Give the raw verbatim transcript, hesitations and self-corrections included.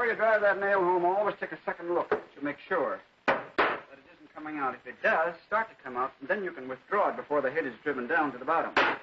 Before you drive that nail home, always take a second look to make sure that it isn't coming out. If it does, start to come out, and then you can withdraw it before the head is driven down to the bottom.